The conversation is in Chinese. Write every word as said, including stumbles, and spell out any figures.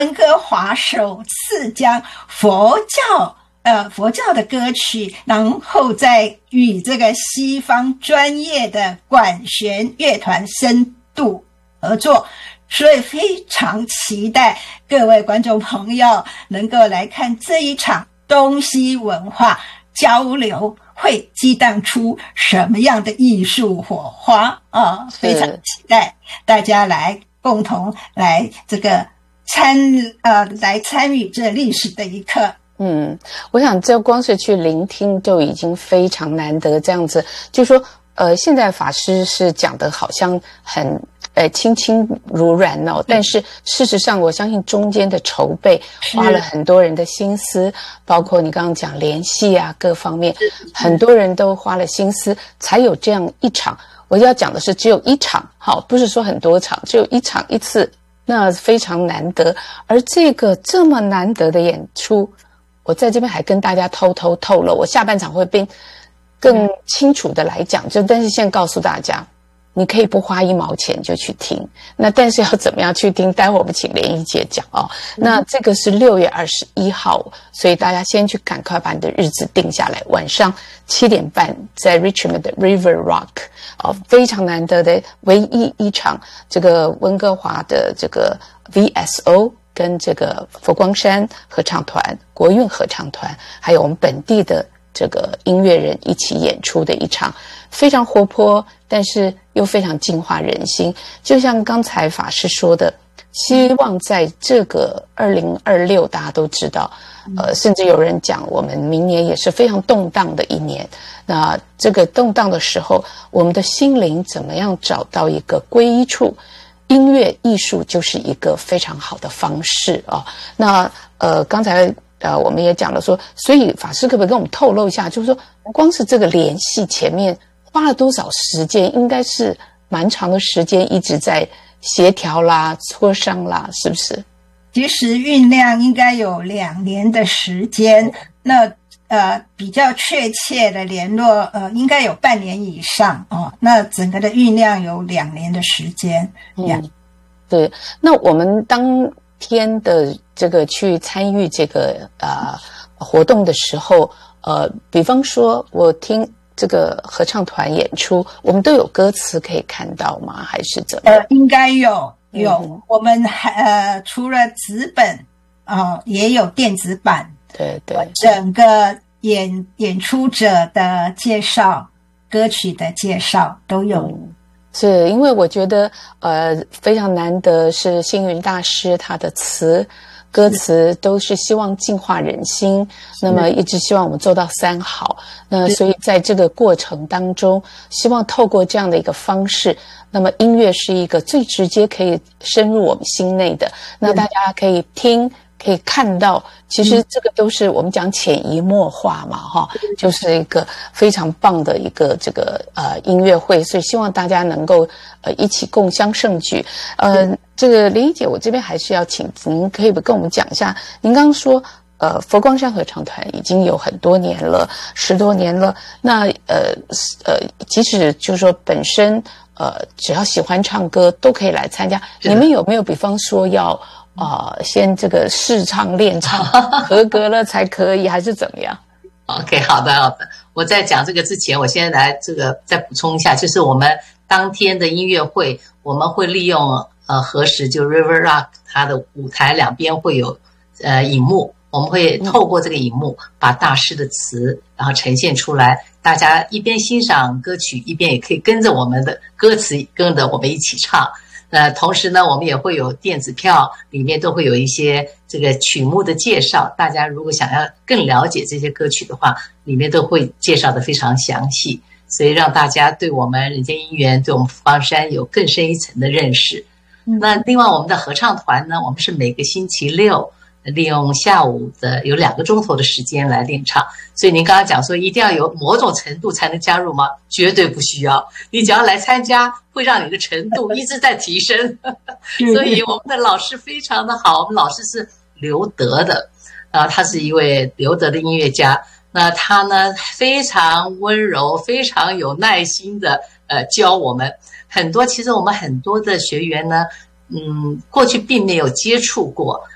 温哥华首次将佛教呃佛教的歌曲，然后再与这个西方专业的管弦乐团深度合作，所以非常期待各位观众朋友能够来看这一场东西文化交流会激荡出什么样的艺术火花啊！非常期待大家来共同来这个参呃来参与这历史的一刻。 嗯，我想这光是去聆听就已经非常难得，这样子就说呃，现在法师是讲的好像很呃轻轻如软哦，但是事实上我相信中间的筹备花了很多人的心思，包括你刚刚讲联系啊各方面，很多人都花了心思才有这样一场。我要讲的是只有一场，好，不是说很多场，只有一场一次，那非常难得。而这个这么难得的演出，我在这边还跟大家偷偷透露，我下半场会变更清楚的来讲，就但是现在告诉大家，你可以不花一毛钱就去听，那但是要怎么样去听，待会我们请连一姐讲哦。那这个是六月二十一号，所以大家先去赶快把你的日子定下来，晚上七点半在 Richmond 的 River Rock 哦，非常难得的唯一一场这个温哥华的这个 V S O 跟这个佛光山合唱团、国韵合唱团，还有我们本地的这个音乐人一起演出的一场非常活泼，但是又非常净化人心。就像刚才法师说的，希望在这个二零二六大家都知道，呃，甚至有人讲我们明年也是非常动荡的一年。那这个动荡的时候，我们的心灵怎么样找到一个归一处？音乐艺术就是一个非常好的方式啊。那呃，刚才呃我们也讲了说，所以法师可不可以跟我们透露一下，就是说光是这个联系前面花了多少时间？应该是蛮长的时间一直在协调啦、磋商啦，是不是？ 其实酝酿应该有两年的时间，那呃比较确切的联络呃应该有半年以上哦。那整个的酝酿有两年的时间。 嗯，对。那我们当天的这个去参与这个呃活动的时候，呃，比方说我听这个合唱团演出，我们都有歌词可以看到吗？还是怎么？ 呃，应该有有，嗯、我们还呃除了纸本啊、呃，也有电子版。 对对， 整个演演出者的介绍、歌曲的介绍都有。 嗯，是因为我觉得呃非常难得是星云大师他的词。歌词都是希望净化人心，那么一直希望我们做到三好。那所以在这个过程当中，希望透过这样的一个方式，那么音乐是一个最直接可以深入我们心内的。那大家可以听，可以看到，其实这个都是我们讲潜移默化嘛，哈，就是一个非常棒的一个这个呃音乐会，所以希望大家能够呃一起共襄盛举。呃，这个林怡姐，我这边还是要请您可以跟我们讲一下，您刚刚说呃佛光山合唱团已经有很多年了，十多年了，那呃呃即使就是说本身呃只要喜欢唱歌都可以来参加，你们有没有比方说要啊、呃，先这个试唱练唱合格了才可以，还是怎么样 ？OK， 好的好的。我在讲这个之前，我先来这个再补充一下，就是我们当天的音乐会，我们会利用呃合石就 River Rock 它的舞台两边会有呃荧幕，我们会透过这个荧幕把大师的词然后呈现出来，大家一边欣赏歌曲，一边也可以跟着我们的歌词跟着我们一起唱。呃，同时呢，我们也会有电子票，里面都会有一些这个曲目的介绍。大家如果想要更了解这些歌曲的话，里面都会介绍的非常详细，所以让大家对我们人间音缘、对我们佛光山有更深一层的认识。嗯、那另外，我们的合唱团呢，我们是每个星期六利用下午的有两个钟头的时间来练唱。所以您刚刚讲说一定要有某种程度才能加入吗？绝对不需要，你只要来参加，会让你的程度一直在提升。所以我们的老师非常的好，我们老师是刘德的，啊，他是一位刘德的音乐家。那他呢非常温柔，非常有耐心的呃教我们很多。其实我们很多的学员呢，嗯，过去并没有接触过。